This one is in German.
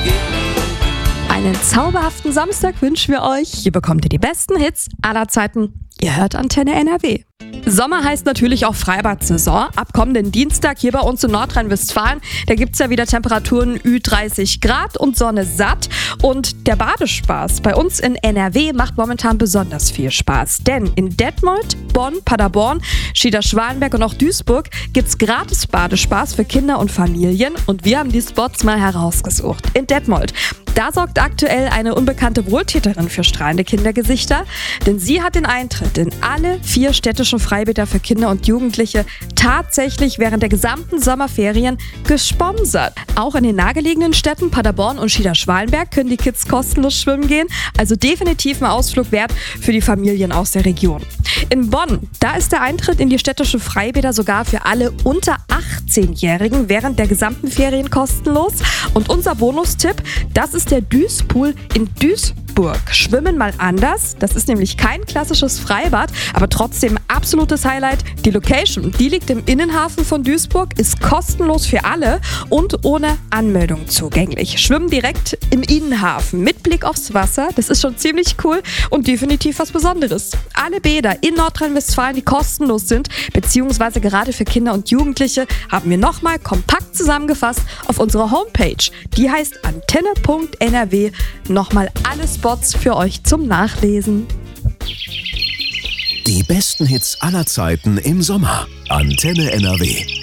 Einen zauberhaften Samstag wünschen wir euch. Hier bekommt ihr die besten Hits aller Zeiten. Ihr hört Antenne NRW. Sommer heißt natürlich auch Freibad-Saison. Ab kommenden Dienstag hier bei uns in Nordrhein-Westfalen, da gibt es ja wieder Temperaturen Ü30 Grad und Sonne satt. Und der Badespaß bei uns in NRW macht momentan besonders viel Spaß. Denn in Detmold, Bonn, Paderborn, Schieder-Schwalenberg und auch Duisburg gibt es gratis Badespaß für Kinder und Familien. Und wir haben die Spots mal herausgesucht. In Detmold, da sorgt aktuell eine unbekannte Wohltäterin für strahlende Kindergesichter. Denn sie hat den Eintritt in alle 4 städtischen Freibäder für Kinder und Jugendliche tatsächlich während der gesamten Sommerferien gesponsert. Auch in den nahegelegenen Städten Paderborn und Schieder-Schwalenberg können die Kids kostenlos schwimmen gehen. Also definitiv ein Ausflug wert für die Familien aus der Region. In Bonn, da ist der Eintritt in die städtischen Freibäder sogar für alle unter 18-Jährigen während der gesamten Ferien kostenlos. Und unser Bonustipp, das ist der Duispool in Duisburg. Schwimmen mal anders, das ist nämlich kein klassisches Freibad, aber trotzdem absolutes Highlight. Die Location, die liegt im Innenhafen von Duisburg, ist kostenlos für alle und ohne Anmeldung zugänglich. Schwimmen direkt im Innenhafen mit Blick aufs Wasser, das ist schon ziemlich cool und definitiv was Besonderes. Alle Bäder in Nordrhein-Westfalen, die kostenlos sind, beziehungsweise gerade für Kinder und Jugendliche, haben wir nochmal kompakt zusammengefasst auf unserer Homepage. Die heißt antenne.nrw. Nochmal alle Spots für euch zum Nachlesen. Die besten Hits aller Zeiten im Sommer. Antenne NRW.